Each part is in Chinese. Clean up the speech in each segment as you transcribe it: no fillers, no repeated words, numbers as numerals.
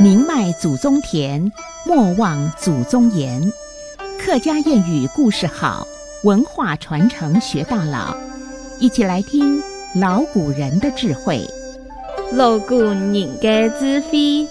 宁迈祖宗田，莫忘祖宗言。客家谚语故事好，文化传承学到老。一起来听老古人的智慧。 老古人的智慧。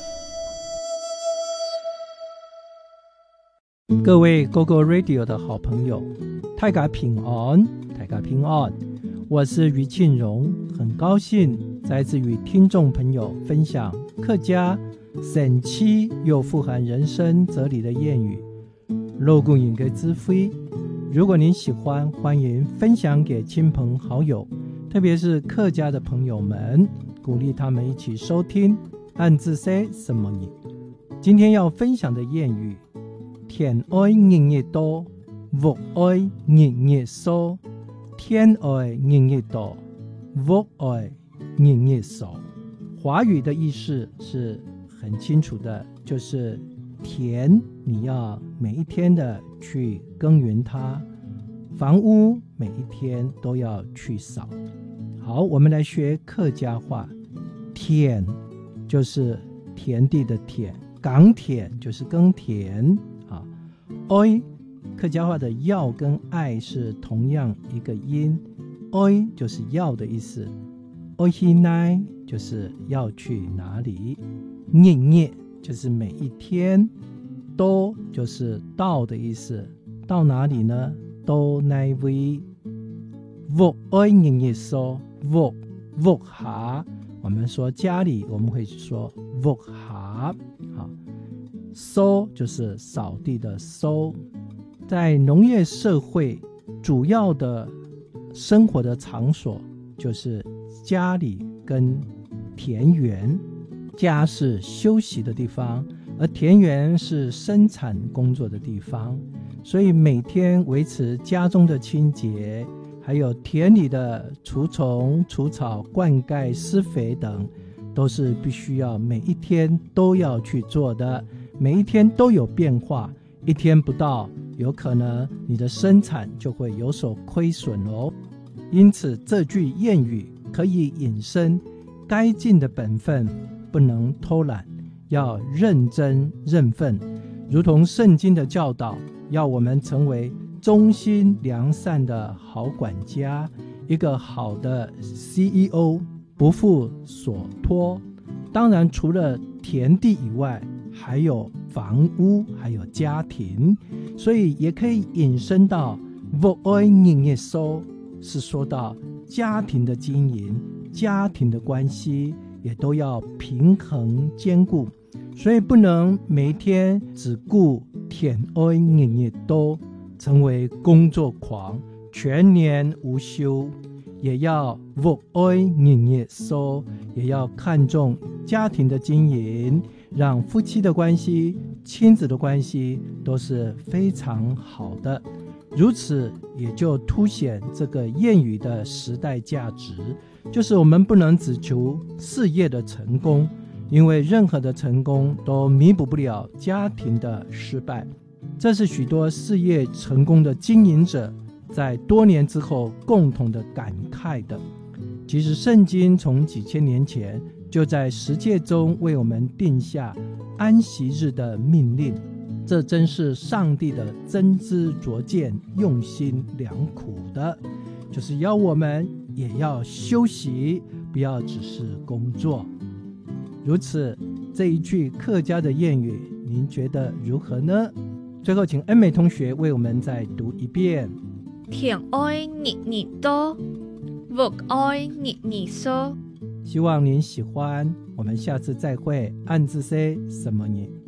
各位 GoGo Radio 的好朋友，大家平安，大家平安。我是于庆荣，很高兴再次与听众朋友分享客家神奇又富含人生哲理的谚语老古人的智慧。如果您喜欢，欢迎分享给亲朋好友，特别是客家的朋友们，鼓励他们一起收听按字说什么呢？今天要分享的谚语，天爱日日多，福爱日日少。天爱日日多，福爱日日少。华语的意思是很清楚的，就是田你要每一天的去耕耘它，房屋每一天都要去扫。好，我们来学客家话。田就是田地的田，耕田就是耕田啊。爱客家话的要跟爱是同样一个音，爱就是要的意思，爱去哪就是要去哪里，日日就是每一天，多就是到的意思，到哪里呢？到哪位？福爱日日少，福下，我们说家里我们会说福下，好，收就是扫地的收。在农业社会，主要的生活的场所就是家里跟田园。家是休息的地方，而田园是生产工作的地方，所以每天维持家中的清洁，还有田里的除虫除草、灌溉施肥等，都是必须要每一天都要去做的，每一天都有变化，一天不到，有可能你的生产就会有所亏损哦。因此这句谚语可以引申，该尽的本分不能偷懒，要认真认分，如同圣经的教导，要我们成为忠心良善的好管家，一个好的 CEO， 不负所托。当然除了田地以外，还有房屋，还有家庭，所以也可以引申到福爱日日少，是说到家庭的经营，家庭的关系也都要平衡兼顾，所以不能每天只顾天爱日日多，成为工作狂，全年无休，也要福爱日日少，也要看重家庭的经营，让夫妻的关系、亲子的关系都是非常好的。如此也就凸显这个谚语的时代价值，就是我们不能只求事业的成功，因为任何的成功都弥补不了家庭的失败。这是许多事业成功的经营者在多年之后共同的感慨的。其实圣经从几千年前就在十诫中为我们定下安息日的命令，这真是上帝的真知灼见，用心良苦的，就是要我们也要休息，不要只是工作。如此，这一句客家的谚语您觉得如何呢？最后请恩美同学为我们再读一遍。 天爱日日多，福爱日日少。 希望您喜欢，我们下次再会。按字说什么呢？